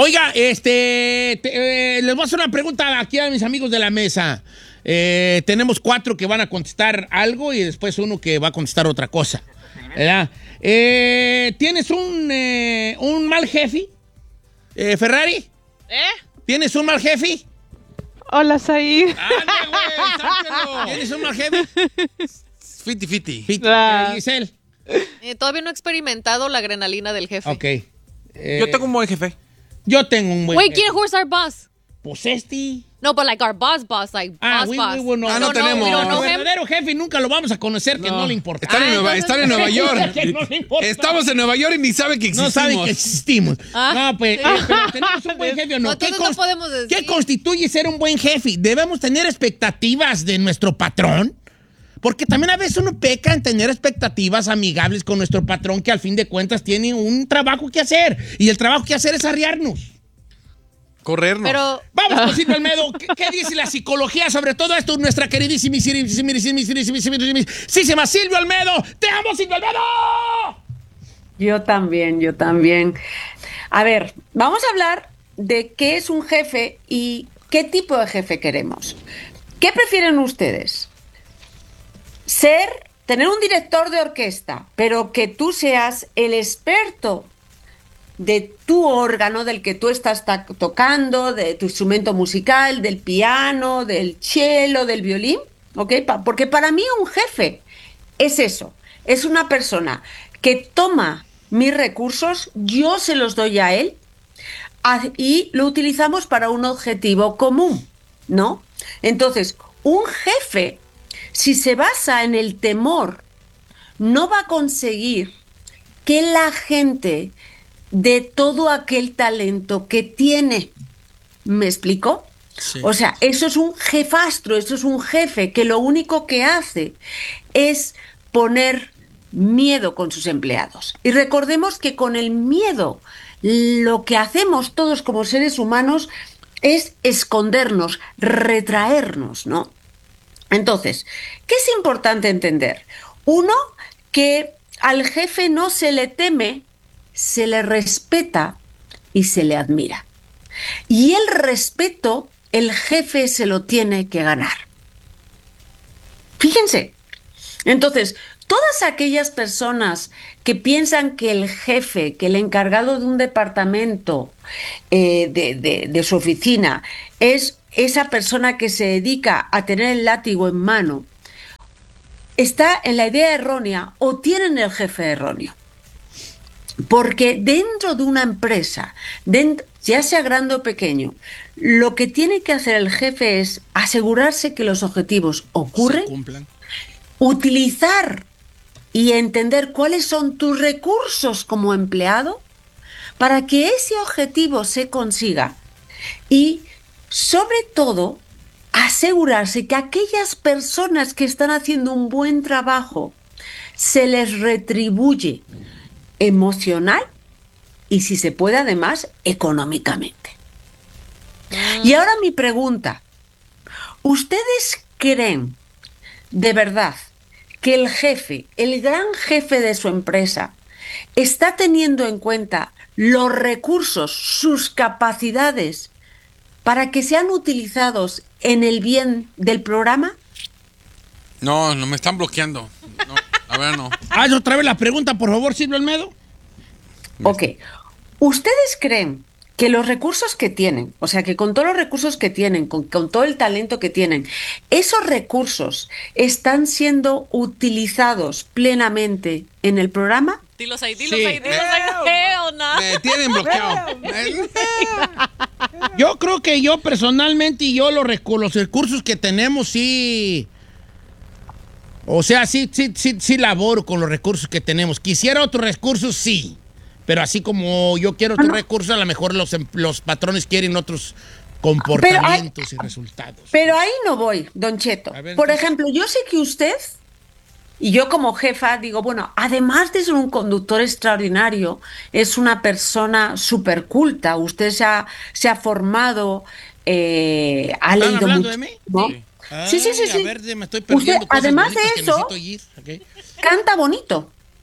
Oiga, les voy a hacer una pregunta aquí a mis amigos de la mesa. Tenemos 4 que van a contestar algo y después uno que va a contestar otra cosa, ¿verdad? ¿Tienes un mal jefe, Ferrari? ¿Tienes un mal jefe? Hola, Saí. ¡Ande, güey! ¡Sáquelo! ¿Tienes un mal jefe? Fiti. Giselle. Todavía no he experimentado la adrenalina del jefe. Ok. Yo tengo un buen jefe. Yo tengo un buen Wait, jefe. who's our boss? Pues No, but like our boss, like boss. no tenemos. We don't know El him. verdadero jefe nunca lo vamos a conocer, que no le importa. Están en Nueva York. Que no le importa. Estamos en Nueva York y ni sabe que existimos. No saben que existimos. No, pues, pero tenemos un buen jefe o no. No, entonces no podemos decir. ¿Qué constituye ser un buen jefe? ¿Debemos tener expectativas de nuestro patrón? Porque también a veces uno peca en tener expectativas amigables con nuestro patrón que al fin de cuentas tiene un trabajo que hacer. Y el trabajo que hacer es arriarnos. Corrernos. Pero Vamos con Silvio Almedo. ¿Qué dice la psicología sobre todo esto? Nuestra queridísima Silvio Almedo. ¡Te amo, Silvio Almedo! Yo también. A ver, vamos a hablar de qué es un jefe y qué tipo de jefe queremos. ¿Qué prefieren ustedes? Tener un director de orquesta, pero que tú seas el experto de tu órgano, del que tú estás tocando, de tu instrumento musical, del piano, del cello, del violín, ¿ok? Porque para mí un jefe es eso, es una persona que toma mis recursos, yo se los doy a él y lo utilizamos para un objetivo común, ¿no? Entonces, un jefe, si se basa en el temor, no va a conseguir que la gente de todo aquel talento que tiene. ¿Me explico? Sí. O sea, eso es un jefastro, eso es un jefe que lo único que hace es poner miedo con sus empleados. Y recordemos que con el miedo lo que hacemos todos como seres humanos es escondernos, retraernos, ¿no? Entonces, ¿qué es importante entender? Uno, que al jefe no se le teme, se le respeta y se le admira. Y el respeto, el jefe se lo tiene que ganar. Fíjense. Entonces, todas aquellas personas que piensan que el jefe, que el encargado de un departamento de su oficina es esa persona que se dedica a tener el látigo en mano, está en la idea errónea o tienen el jefe erróneo. Porque dentro de una empresa, ya sea grande o pequeño, lo que tiene que hacer el jefe es asegurarse que los objetivos ocurren, se cumplan, utilizar y entender cuáles son tus recursos como empleado para que ese objetivo se consiga y, sobre todo, asegurarse que aquellas personas que están haciendo un buen trabajo se les retribuye emocional y, si se puede, además, económicamente. Y ahora mi pregunta, ¿ustedes creen de verdad que el jefe, el gran jefe de su empresa, está teniendo en cuenta los recursos, sus capacidades, para que sean utilizados en el bien del programa? No, me están bloqueando. No, a ver, no. Haz otra vez la pregunta, por favor, Silvio Almedo. Ok. ¿Ustedes creen que los recursos que tienen, o sea, que con todos los recursos que tienen, con todo el talento que tienen, esos recursos están siendo utilizados plenamente en el programa? Dilos ahí. Sí. Hell no. Me tienen bloqueado. Yo creo que yo personalmente y yo los recursos que tenemos sí... O sea, sí laboro con los recursos que tenemos. Quisiera otros recursos, sí. Pero así como yo quiero otros recursos, a lo mejor los patrones quieren otros comportamientos y resultados. Pero ahí no voy, Don Cheto. A ver, por entonces... ejemplo, yo sé que usted, y yo como jefa digo, bueno, además de ser un conductor extraordinario, es una persona súper culta. Usted se ha formado, ha leído hablando mucho, de mí? ¿no? Sí. Sí. A ver, me estoy perdiendo Usted, cosas además de bonitas que eso, necesito oír. Okay. canta bonito.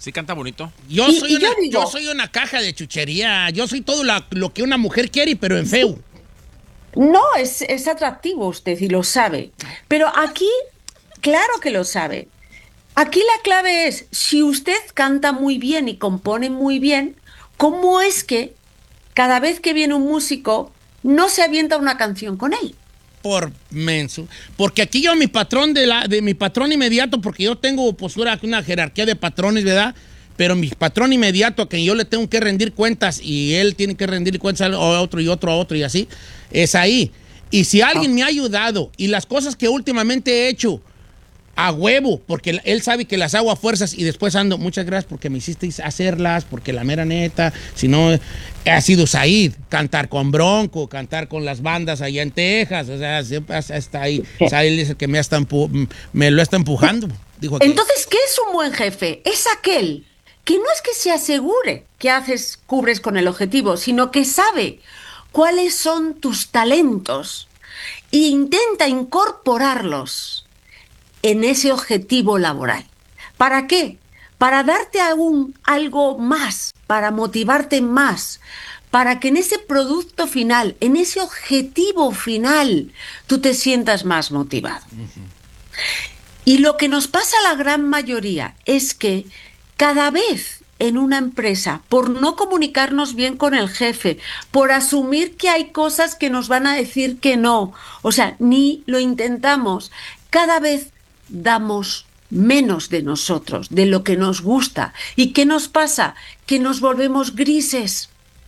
Sí, canta bonito. Yo Y- soy y una, yo digo- yo soy una caja de chuchería. Yo soy todo lo que una mujer quiere, pero en feo. No, es atractivo usted y lo sabe. Pero aquí, claro que lo sabe. Aquí la clave es, si usted canta muy bien y compone muy bien, ¿cómo es que cada vez que viene un músico no se avienta una canción con él? Por menso. Porque aquí yo, mi patrón de mi patrón inmediato, porque yo tengo pues una jerarquía de patrones, ¿verdad? Pero mi patrón inmediato, a quien yo le tengo que rendir cuentas y él tiene que rendir cuentas a otro y otro a otro y así, es ahí. Y si alguien me ha ayudado y las cosas que últimamente he hecho a huevo, porque él sabe que las hago a fuerzas y después ando, muchas gracias porque me hicisteis hacerlas, porque la mera neta, si no, ha sido Said, cantar con Bronco, cantar con las bandas allá en Texas, o sea, siempre está ahí. Said es el que me lo está empujando, dijo aquel. Entonces, ¿qué es un buen jefe? Es aquel que no es que se asegure que cubres con el objetivo, sino que sabe cuáles son tus talentos e intenta incorporarlos en ese objetivo laboral. ¿Para qué? Para darte aún algo más, para motivarte más, para que en ese producto final, en ese objetivo final, tú te sientas más motivado. Y lo que nos pasa a la gran mayoría es que cada vez en una empresa, por no comunicarnos bien con el jefe, por asumir que hay cosas que nos van a decir que no, o sea, ni lo intentamos, cada vez damos menos de nosotros, de lo que nos gusta. ¿Y qué nos pasa? Que nos volvemos grises.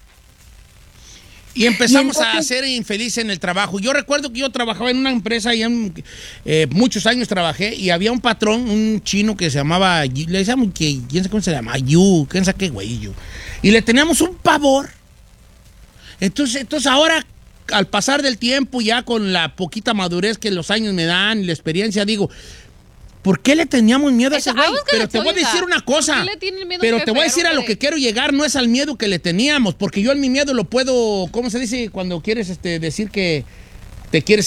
Y empezamos Y entonces- a ser infelices en el trabajo. Yo recuerdo que yo trabajaba en una empresa, y muchos años trabajé, y había un patrón, un chino que se llamaba, le decíamos que, quién sabe cómo se llama, quién sabe qué güey, Yu. Y le teníamos un pavor. Entonces ahora, al pasar del tiempo, ya con la poquita madurez que los años me dan y la experiencia, digo, ¿por qué le teníamos miedo a ese I güey? was gonna Pero te tell voy a you decir that. una cosa. ¿Por qué le tienen miedo al Pero te jefe, voy a decir a lo hombre? que quiero llegar, no es al miedo que le teníamos, porque yo en mi miedo lo puedo, ¿cómo se dice cuando quieres decir que te quieres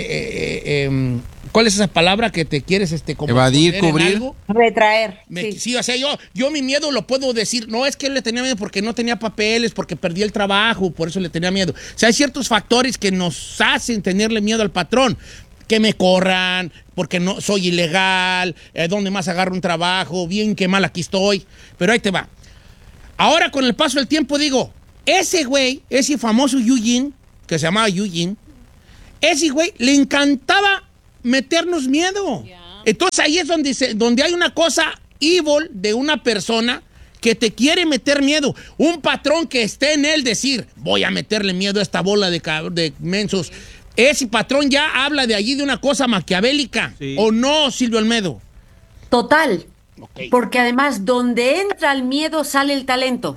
¿cuál es esa palabra que te quieres como Evadir, esconder en cubrir? algo? Retraer. Sí. Sí. O sea, yo mi miedo lo puedo decir, no es que le tenía miedo porque no tenía papeles, porque perdí el trabajo, por eso le tenía miedo. O sea, hay ciertos factores que nos hacen tenerle miedo al patrón. Que me corran, porque no soy ilegal, ¿dónde más agarro un trabajo? Bien que mal aquí estoy. Pero ahí te va. Ahora, con el paso del tiempo, digo, ese güey, ese famoso Eugene, que se llamaba Eugene, ese güey le encantaba meternos miedo. Yeah. Entonces ahí es donde hay una cosa evil de una persona que te quiere meter miedo. Un patrón que esté en él decir, voy a meterle miedo a esta bola de mensos. Ese patrón ya habla de allí de una cosa maquiavélica. Sí. ¿O no, Silvio Olmedo? Total. Ok. Porque además, donde entra el miedo, sale el talento.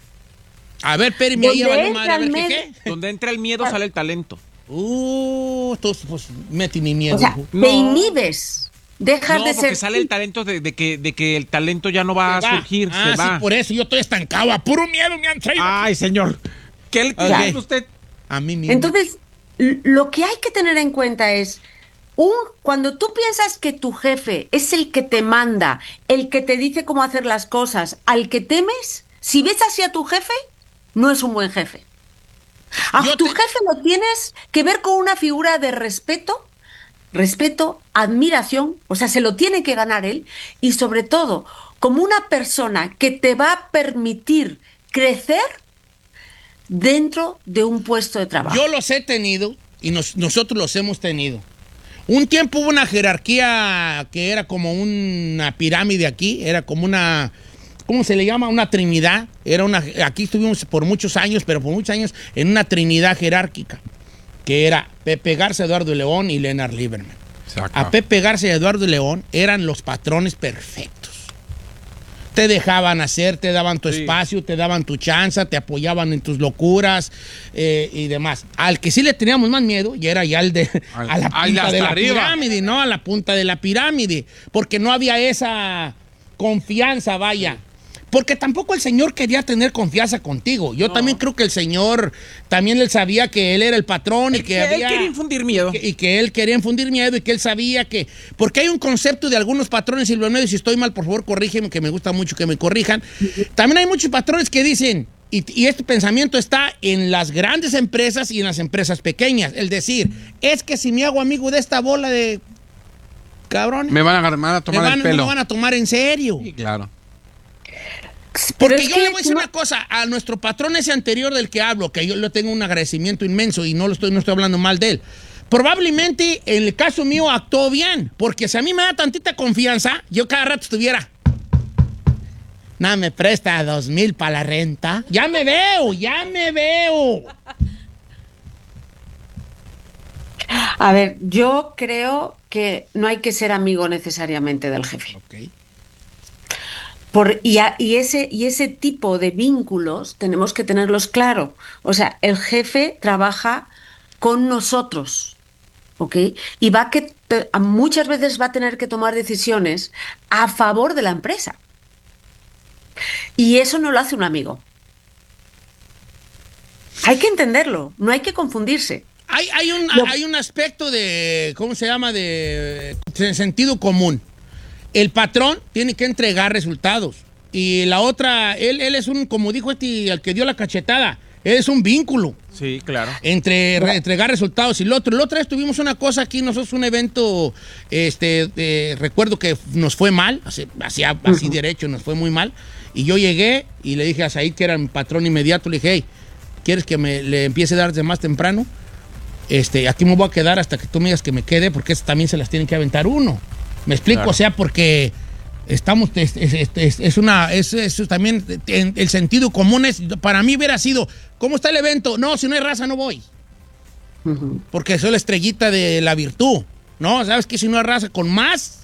A ver, espérame, ahí ¿Dónde valió madre. A ver, entra el ¿qué? Donde entra el miedo sale el talento. Entonces, pues, metí mi miedo. O sea, hijo. No. te inhibes. Dejas No, de porque ser. sale el talento de que el talento ya no va a Se va. surgir, Ah, se va. sí, por eso yo estoy estancado. A puro miedo me han traído. Ay, señor. ¿Qué le Ok. dice usted? A mí mismo. Entonces, lo que hay que tener en cuenta es, cuando tú piensas que tu jefe es el que te manda, el que te dice cómo hacer las cosas, al que temes, si ves así a tu jefe, no es un buen jefe. A Yo tu te- jefe lo tienes que ver con una figura de respeto, admiración, o sea, se lo tiene que ganar él, y sobre todo, como una persona que te va a permitir crecer dentro de un puesto de trabajo. Yo los he tenido y nosotros los hemos tenido. Un tiempo hubo una jerarquía que era como una pirámide aquí, era como una, ¿cómo se le llama? Una trinidad. Aquí estuvimos por muchos años, pero por muchos años en una trinidad jerárquica, que era Pepe Garza, Eduardo León y Leonard Lieberman. A Pepe Garza y Eduardo León eran los patrones perfectos. Te dejaban hacer, te daban tu Sí. espacio, te daban tu chance, te apoyaban en tus locuras y demás. Al que sí le teníamos más miedo, y era ya a la punta hasta de la arriba. pirámide, ¿no? A la punta de la pirámide, porque no había esa confianza, vaya. Porque tampoco el señor quería tener confianza contigo. Yo también creo que el señor, también él sabía que él era el patrón y que había... Él quería infundir miedo. Y que él quería infundir miedo y que él sabía que... Porque hay un concepto de algunos patrones, Silvio Almeida, y si estoy mal, por favor, corrígeme, que me gusta mucho que me corrijan. También hay muchos patrones que dicen, y este pensamiento está en las grandes empresas y en las empresas pequeñas. El decir, es que si me hago amigo de esta bola de cabrones... Me van a tomar el pelo. No me van a tomar en serio. Sí, claro. Porque yo le voy a decir una cosa, a nuestro patrón ese anterior del que hablo, que yo le tengo un agradecimiento inmenso y no estoy hablando mal de él. Probablemente en el caso mío actuó bien, porque si a mí me da tantita confianza, yo cada rato estuviera... No, me presta 2,000 para la renta. Ya me veo. A ver, yo creo que no hay que ser amigo necesariamente del jefe. Ok. Y ese tipo de vínculos tenemos que tenerlos claro. O sea, el jefe trabaja con nosotros, ¿ok? Y muchas veces va a tener que tomar decisiones a favor de la empresa. Y eso no lo hace un amigo. Hay que entenderlo, no hay que confundirse. Hay un aspecto de, ¿cómo se llama? De sentido común. El patrón tiene que entregar resultados. Y la otra, él es como dijo al que dio la cachetada, él es un vínculo. Sí, claro. Entre entregar resultados y el otro. La otra vez tuvimos una cosa aquí, nosotros un evento, recuerdo que nos fue mal, así derecho, nos fue muy mal. Y yo llegué y le dije a Said, que era mi patrón inmediato, le dije, hey, ¿quieres que le empiece a dar de más temprano? Aquí me voy a quedar hasta que tú me digas que me quede, porque esas también se las tienen que aventar uno. ¿Me explico? Claro. O sea, porque estamos, es también, el sentido común para mí hubiera sido, ¿cómo está el evento? No, si no hay raza no voy. Porque soy la estrellita de la virtud, ¿no? ¿Sabes que si no hay raza, con más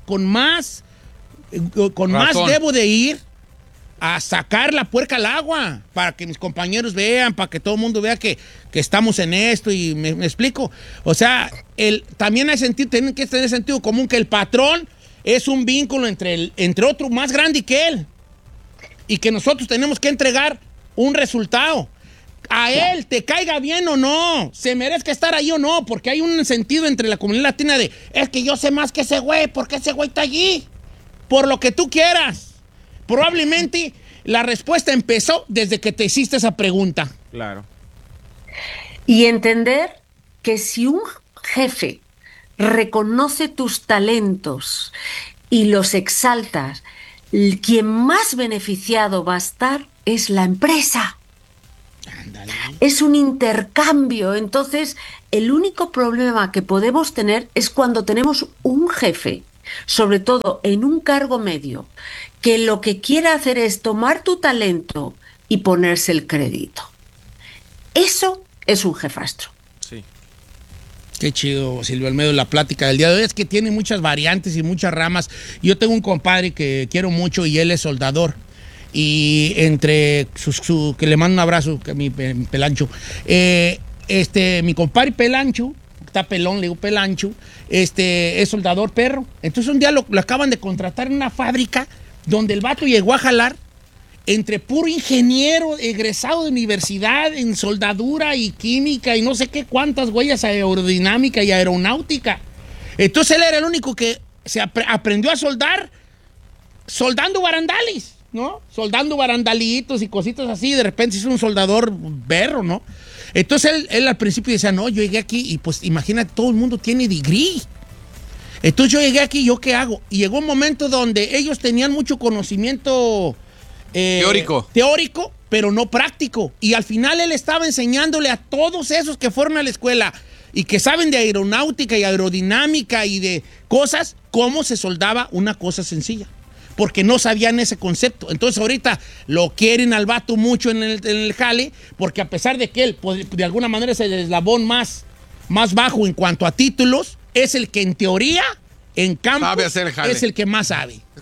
debo de ir a sacar la puerca al agua, para que mis compañeros vean, para que todo el mundo vea que estamos en esto, y me explico. O sea, también tienen que tener sentido común que el patrón es un vínculo entre otro más grande que él, y que nosotros tenemos que entregar un resultado. A él, te caiga bien o no, se merezca estar ahí o no, porque hay un sentido entre la comunidad latina de, es que yo sé más que ese güey, porque ese güey está allí, por lo que tú quieras. Probablemente la respuesta empezó desde que te hiciste esa pregunta. Claro. Y entender que si un jefe reconoce tus talentos y los exaltas, quien más beneficiado va a estar es la empresa. Ándale. Es un intercambio. Entonces, el único problema que podemos tener es cuando tenemos un jefe, sobre todo en un cargo medio, que lo que quiere hacer es tomar tu talento y ponerse el crédito. Eso es un jefastro. Sí. Qué chido, Silvio Almeida, la plática del día de hoy. Es que tiene muchas variantes y muchas ramas. Yo tengo un compadre que quiero mucho y él es soldador. Y entre que le mando un abrazo, que mi Pelancho. Mi compadre Pelancho, está pelón, le digo Pelancho, es soldador perro. Entonces un día lo acaban de contratar en una fábrica donde el vato llegó a jalar entre puro ingeniero egresado de universidad en soldadura y química y no sé qué cuántas huellas aerodinámica y aeronáutica. Entonces él era el único que se aprendió a soldar soldando barandales, ¿no? Soldando barandalitos y cositas así. De repente es un soldador berro, ¿no? Entonces él al principio decía, no, yo llegué aquí y pues imagínate, todo el mundo tiene degree. Entonces yo llegué aquí, ¿yo qué hago? Y llegó un momento donde ellos tenían mucho conocimiento teórico, pero no práctico. Y al final él estaba enseñándole a todos esos que fueron a la escuela y que saben de aeronáutica y aerodinámica y de cosas, cómo se soldaba una cosa sencilla. Porque no sabían ese concepto. Entonces ahorita lo quieren al vato mucho en el jale, porque a pesar de que él pues, de alguna manera es el eslabón más bajo en cuanto a títulos, es el que en teoría, en campo, sabe hacer el jale. es el que más sabe.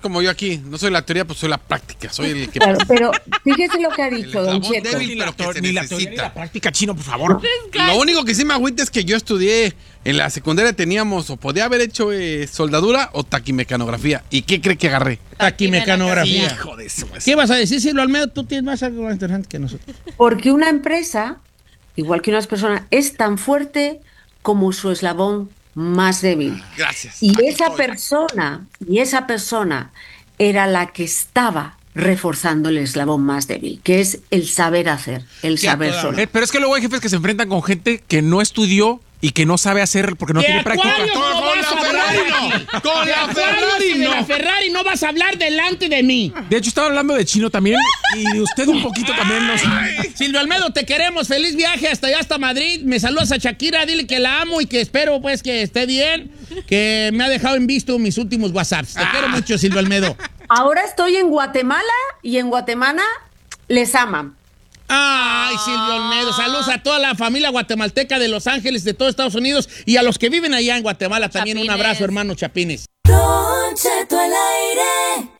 como yo aquí. No soy la teoría, pues soy la práctica. Soy el que... Claro, pero fíjese lo que ha El dicho Don eslabón Cheto. débil, pero que se Ni la teoría ni necesita. la práctica, Chino, por favor. Lo único que sí me agüita es que yo estudié en la secundaria, teníamos o podía haber hecho soldadura o taquimecanografía. ¿Y qué cree que agarré? Taquimecanografía. Hijo de su... ¿Qué vas a decir, Silvio Almedo? Tú tienes más algo más interesante que nosotros. Porque una empresa, igual que unas personas, es tan fuerte como su eslabón más débil. Gracias. Y Aquí esa estoy. persona era la que estaba reforzando el eslabón más débil, que es el saber hacer, el Que saber a toda solo. Pero es que luego hay jefes que se enfrentan con gente que no estudió y que no sabe hacer porque no ¿De tiene práctica. Acuarios no Con vas la a hablar Ferrari no. aquí? Con De la Acuarios Ferrari y de no. la Ferrari no vas a hablar delante de mí. De hecho, estaba hablando de Chino también y usted un poquito también. No sé. Silvio Almedo, te queremos. Feliz viaje hasta allá, hasta Madrid. Me saludas a Shakira, dile que la amo y que espero pues que esté bien, que me ha dejado en visto mis últimos WhatsApps. Te quiero mucho, Silvio Almedo. Ahora estoy en Guatemala y en Guatemala les aman. Ay, Silvio Almedo, saludos a toda la familia guatemalteca de Los Ángeles, de todo Estados Unidos y a los que viven allá en Guatemala también. Un Chapines. abrazo, hermano Chapines. Don Cheto al aire.